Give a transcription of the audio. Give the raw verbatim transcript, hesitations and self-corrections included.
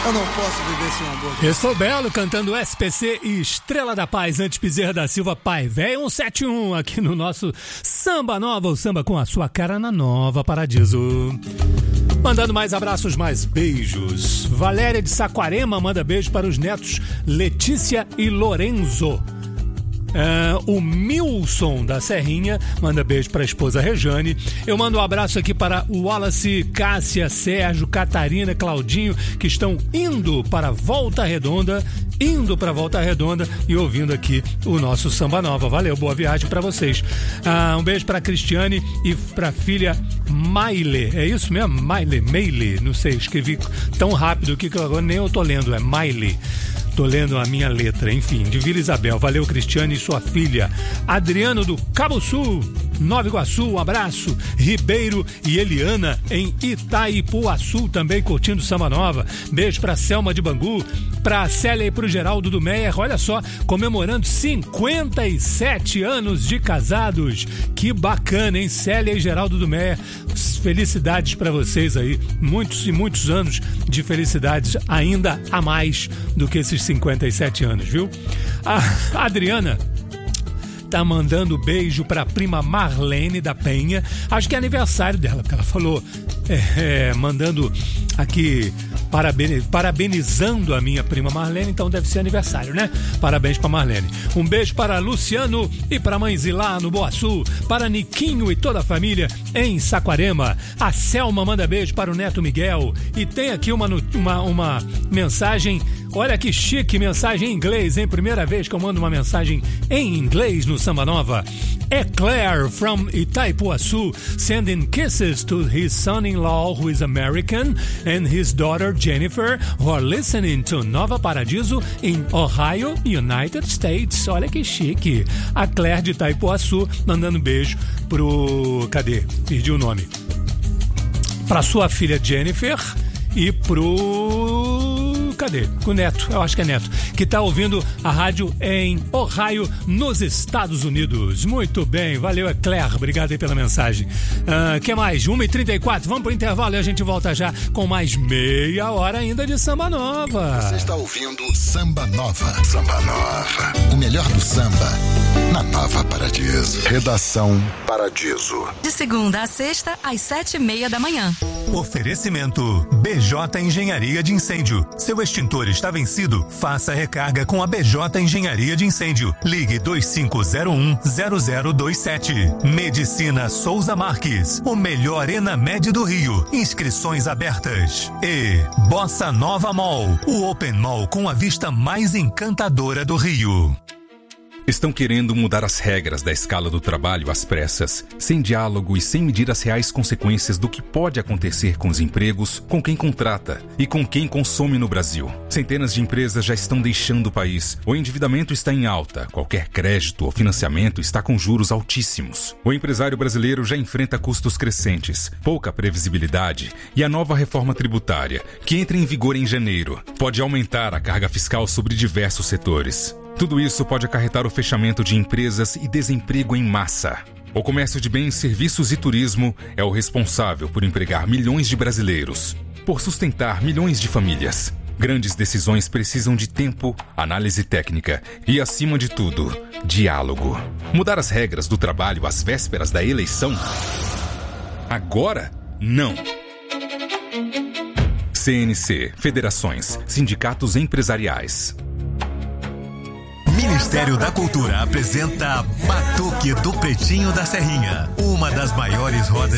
Eu não posso viver sem um amor. Eu sou Belo, cantando S P C e Estrela da Paz, antes Bezerra da Silva, Pai Véio cento e setenta e um, aqui no nosso Samba Nova, o samba com a sua cara na Nova Paradiso. Mandando mais abraços, mais beijos. Valéria de Saquarema manda beijo para os netos Letícia e Lorenzo. Uh, o Milson da Serrinha manda beijo para a esposa Rejane. Eu mando um abraço aqui para o Wallace, Cássia, Sérgio, Catarina, Claudinho, que estão indo para Volta Redonda, indo para Volta Redonda e ouvindo aqui o nosso Samba Nova. Valeu, boa viagem para vocês. Uh, um beijo para Cristiane e para a filha Maile. É isso mesmo? Maile, Meile, não sei, escrevi tão rápido que agora nem eu tô lendo, é Maile. Tô lendo a minha letra, enfim, de Vila Isabel. Valeu, Cristiane e sua filha. Adriano do Cabo Sul, Nova Iguaçu, um abraço. Ribeiro e Eliana em Itaipuaçu, também curtindo Samba Nova. Beijo pra Selma de Bangu, pra Célia e pro Geraldo do Meyer. Olha só, comemorando cinquenta e sete anos de casados. Que bacana, hein? Célia e Geraldo do Meyer. Felicidades pra vocês aí. Muitos e muitos anos de felicidades, ainda a mais do que esses cinquenta e sete anos, viu? A Adriana tá mandando beijo pra prima Marlene da Penha. Acho que é aniversário dela, porque ela falou, é, é, mandando aqui, parabeni- parabenizando a minha prima Marlene, então deve ser aniversário, né? Parabéns pra Marlene. Um beijo para Luciano e pra mãe Zilá no Boaçu, para Niquinho e toda a família em Saquarema. A Selma manda beijo para o neto Miguel. E tem aqui uma, uma, uma mensagem. Olha que chique, mensagem em inglês, hein? Primeira vez que eu mando uma mensagem em inglês no Samba Nova. É Claire from Itaipuaçu sending kisses to his son-in-law who is American and his daughter Jennifer who are listening to Nova Paradiso in Ohio, United States. Olha que chique. A Claire de Itaipuaçu mandando beijo pro... Cadê? Perdi o nome. Pra sua filha Jennifer e pro... Cadê? O Neto, eu acho que é Neto, que tá ouvindo a rádio em Ohio, nos Estados Unidos. Muito bem, valeu, é Claire, obrigado aí pela mensagem. Uh, que mais? uma e trinta e quatro, vamos pro intervalo e a gente volta já com mais meia hora ainda de Samba Nova. Você está ouvindo Samba Nova. Samba Nova. O melhor do samba na Nova Paradiso. Redação Paradiso. De segunda a sexta, às sete e meia da manhã. Oferecimento B J Engenharia de Incêndio. Seu extintor está vencido? Faça a recarga com a B J Engenharia de Incêndio. Ligue dois cinco zero um zero zero dois sete. Medicina Souza Marques. O melhor Enamed do Rio. Inscrições abertas. E Bossa Nova Mall. O Open Mall com a vista mais encantadora do Rio. Estão querendo mudar as regras da escala do trabalho às pressas, sem diálogo e sem medir as reais consequências do que pode acontecer com os empregos, com quem contrata e com quem consome no Brasil. Centenas de empresas já estão deixando o país. O endividamento está em alta, qualquer crédito ou financiamento está com juros altíssimos. O empresário brasileiro já enfrenta custos crescentes, pouca previsibilidade e a nova reforma tributária, que entra em vigor em janeiro, pode aumentar a carga fiscal sobre diversos setores. Tudo isso pode acarretar o fechamento de empresas e desemprego em massa. O comércio de bens, serviços e turismo é o responsável por empregar milhões de brasileiros, por sustentar milhões de famílias. Grandes decisões precisam de tempo, análise técnica e, acima de tudo, diálogo. Mudar as regras do trabalho às vésperas da eleição? Agora, não. C N C, federações, sindicatos empresariais. Ministério da Cultura apresenta Batuque do Pretinho da Serrinha, uma das maiores rodas